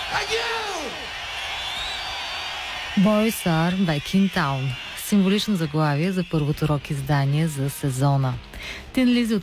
Boys are back in town. Символично заглавие за първото рок издание за сезона. Тин Лизи